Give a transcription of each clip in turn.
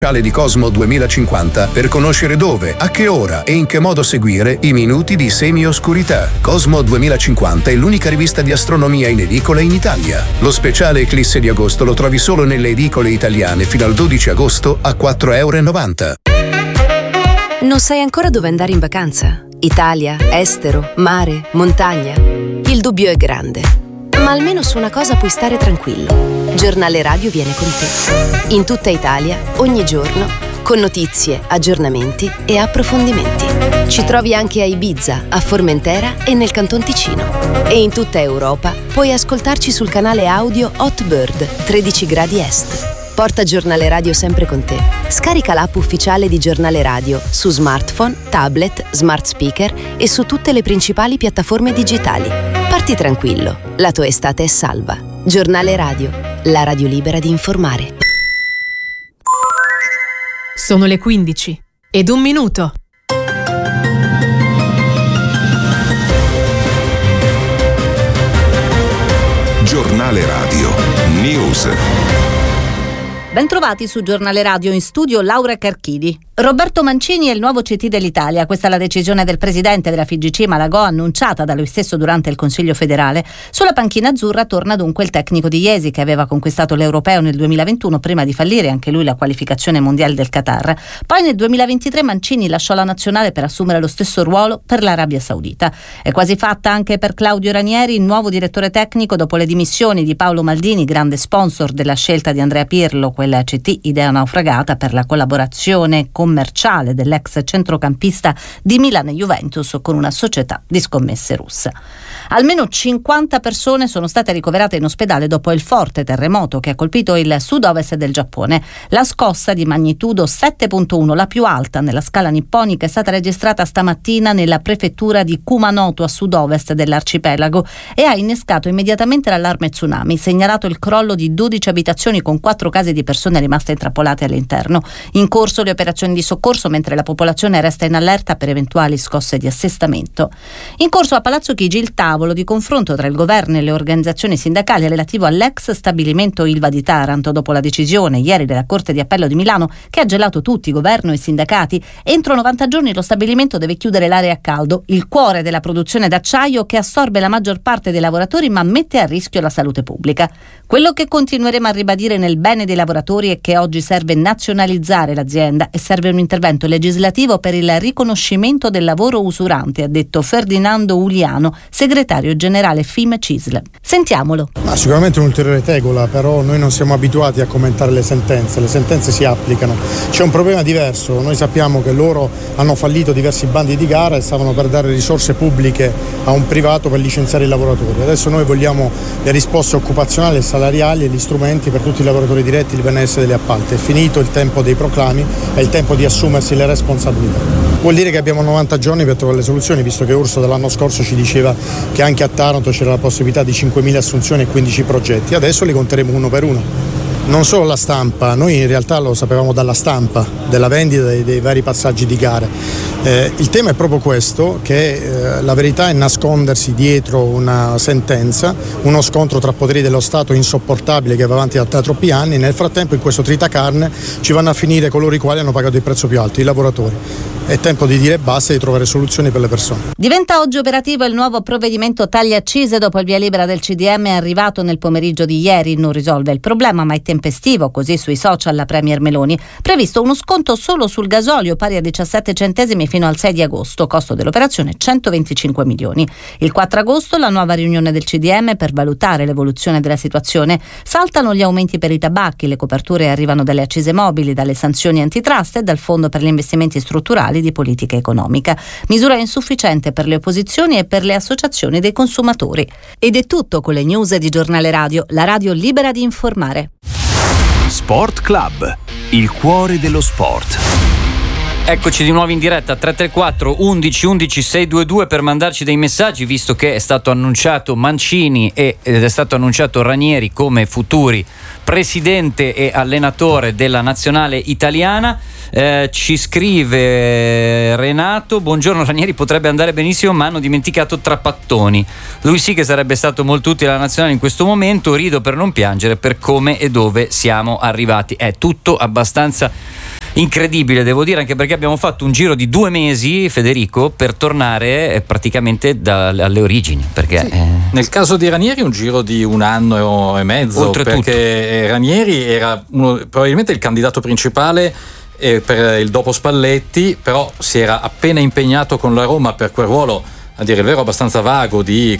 di Cosmo 2050 per conoscere dove, a che ora e in che modo seguire i minuti di semi-oscurità. Cosmo 2050 è l'unica rivista di astronomia in edicola in Italia. Lo speciale Eclisse di agosto lo trovi solo nelle edicole italiane fino al 12 agosto a €4,90. Non sai ancora dove andare in vacanza? Italia, estero, mare, montagna? Il dubbio è grande, ma almeno su una cosa puoi stare tranquillo. Giornale Radio viene con te. In tutta Italia, ogni giorno, con notizie, aggiornamenti e approfondimenti. Ci trovi anche a Ibiza, a Formentera e nel Canton Ticino. E in tutta Europa puoi ascoltarci sul canale audio Hotbird 13 gradi est. Porta Giornale Radio sempre con te. Scarica l'app ufficiale di Giornale Radio su smartphone, tablet, smart speaker e su tutte le principali piattaforme digitali. Parti tranquillo, la tua estate è salva. Giornale Radio, la radio libera di informare. Sono le 15:01. Giornale Radio News. Bentrovati su Giornale Radio, in studio Laura Carchidi. Roberto Mancini è il nuovo CT dell'Italia. Questa è la decisione del presidente della FIGC Malagò, annunciata da lui stesso durante il Consiglio federale. Sulla panchina azzurra torna dunque il tecnico di Iesi, che aveva conquistato l'Europeo nel 2021 prima di fallire anche lui la qualificazione mondiale del Qatar. Poi nel 2023 Mancini lasciò la nazionale per assumere lo stesso ruolo per l'Arabia Saudita. È quasi fatta anche per Claudio Ranieri, il nuovo direttore tecnico dopo le dimissioni di Paolo Maldini, grande sponsor della scelta di Andrea Pirlo, quella CT idea naufragata per la collaborazione commerciale dell'ex centrocampista di Milan e Juventus con una società di scommesse russa. Almeno 50 persone sono state ricoverate in ospedale dopo il forte terremoto che ha colpito il sud-ovest del Giappone. La scossa di magnitudo 7.1, la più alta nella scala nipponica, è stata registrata stamattina nella prefettura di Kumanoto a sud-ovest dell'arcipelago e ha innescato immediatamente l'allarme tsunami, segnalato il crollo di 12 abitazioni con 4 case di persone rimaste intrappolate all'interno. In corso le operazioni di soccorso mentre la popolazione resta in allerta per eventuali scosse di assestamento. In corso a Palazzo Chigi il tavolo di confronto tra il governo e le organizzazioni sindacali relativo all'ex stabilimento Ilva di Taranto dopo la decisione ieri della Corte di Appello di Milano che ha gelato tutti, governo e sindacati. Entro 90 giorni lo stabilimento deve chiudere l'area a caldo, il cuore della produzione d'acciaio che assorbe la maggior parte dei lavoratori ma mette a rischio la salute pubblica. Quello che continueremo a ribadire nel bene dei lavoratori è che oggi serve nazionalizzare l'azienda e serve un intervento legislativo per il riconoscimento del lavoro usurante, ha detto Ferdinando Uliano, segretario generale FIM CISL. Sentiamolo. Sicuramente un'ulteriore tegola, però noi non siamo abituati a commentare le sentenze si applicano. C'è un problema diverso, noi sappiamo che loro hanno fallito diversi bandi di gara e stavano per dare risorse pubbliche a un privato per licenziare i lavoratori. Adesso noi vogliamo le risposte occupazionali e salariali e gli strumenti per tutti i lavoratori diretti di benessere degli appalti. È finito il tempo dei proclami, è il tempo di assumersi le responsabilità. Vuol dire che abbiamo 90 giorni per trovare le soluzioni, visto che Urso dall'anno scorso ci diceva che anche a Taranto c'era la possibilità di 5.000 assunzioni e 15 progetti. Adesso li conteremo uno per uno. Non solo la stampa, noi in realtà lo sapevamo dalla stampa, della vendita dei vari passaggi di gare. Il tema è proprio questo, che la verità è nascondersi dietro una sentenza, uno scontro tra poteri dello Stato insopportabile che va avanti da troppi anni. Nel frattempo in questo tritacarne ci vanno a finire coloro i quali hanno pagato il prezzo più alto, i lavoratori. È tempo di dire basta e di trovare soluzioni per le persone. Diventa oggi operativo il nuovo provvedimento tagli accise dopo il via libera del CDM arrivato nel pomeriggio di ieri. Non risolve il problema ma è tempestivo, così sui social la Premier Meloni. Previsto uno sconto solo sul gasolio pari a 17 centesimi fino al 6 di agosto, costo dell'operazione 125 milioni. Il 4 agosto la nuova riunione del CDM per valutare l'evoluzione della situazione. Saltano gli aumenti per i tabacchi, le coperture arrivano dalle accise mobili, dalle sanzioni antitrust e dal Fondo per gli investimenti strutturali di politica economica. Misura insufficiente per le opposizioni e per le associazioni dei consumatori. Ed è tutto con le news di Giornale Radio, la radio libera di informare. Sport Club, il cuore dello sport. Eccoci di nuovo in diretta 334 11 11 622 per mandarci dei messaggi, visto che è stato annunciato Mancini ed è stato annunciato Ranieri come futuri presidente e allenatore della nazionale italiana. Ci scrive Renato: buongiorno, Ranieri potrebbe andare benissimo ma hanno dimenticato Trapattoni, lui sì che sarebbe stato molto utile alla nazionale in questo momento, rido per non piangere per come e dove siamo arrivati. È tutto abbastanza incredibile, devo dire, anche perché abbiamo fatto un giro di 2 mesi, Federico, per tornare praticamente alle origini, perché sì. Nel caso di Ranieri un giro di 1 anno e mezzo, oltretutto, perché Ranieri era probabilmente il candidato principale per il dopo Spalletti, però si era appena impegnato con la Roma per quel ruolo, a dire il vero abbastanza vago, di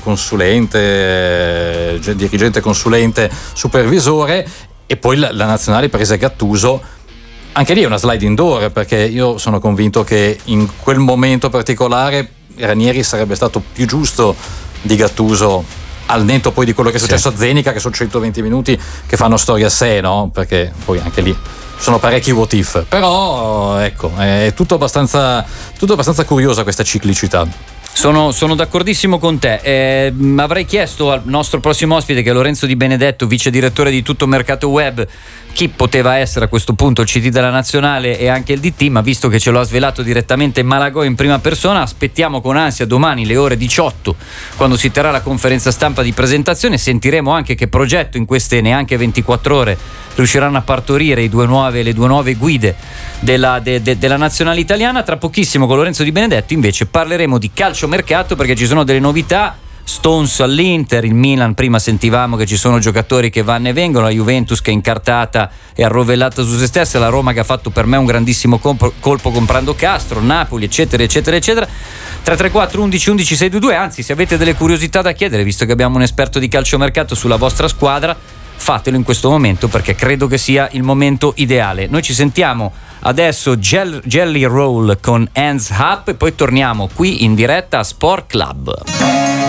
consulente, dirigente consulente, supervisore, e poi la nazionale prese Gattuso. Anche lì è una sliding door, perché io sono convinto che in quel momento particolare Ranieri sarebbe stato più giusto di Gattuso, al netto poi di quello che è successo a Zenica, che sono 120 minuti che fanno storia a sé, no? Perché poi anche lì sono parecchi what if, però ecco, è tutto abbastanza curiosa questa ciclicità. Sono d'accordissimo con te. Avrei chiesto al nostro prossimo ospite, che è Lorenzo Di Benedetto, vice direttore di Tutto Mercato Web, chi poteva essere a questo punto il CT della nazionale e anche il DT, ma visto che ce lo ha svelato direttamente Malagò in prima persona, aspettiamo con ansia domani le ore 18, quando si terrà la conferenza stampa di presentazione. Sentiremo anche che progetto in queste neanche 24 ore riusciranno a partorire le due nuove guide della nazionale italiana. Tra pochissimo con Lorenzo Di Benedetto invece parleremo di calciomercato, perché ci sono delle novità. Stones all'Inter, il Milan, prima sentivamo che ci sono giocatori che vanno e vengono, la Juventus che è incartata e arrovellata su se stessa, la Roma che ha fatto per me un grandissimo colpo comprando Castro, Napoli, eccetera eccetera eccetera. 334 11 11 622, anzi, se avete delle curiosità da chiedere, visto che abbiamo un esperto di calciomercato sulla vostra squadra, fatelo in questo momento, perché credo che sia il momento ideale. Noi ci sentiamo adesso Jelly Roll con Hands Up e poi torniamo qui in diretta a Sport Club.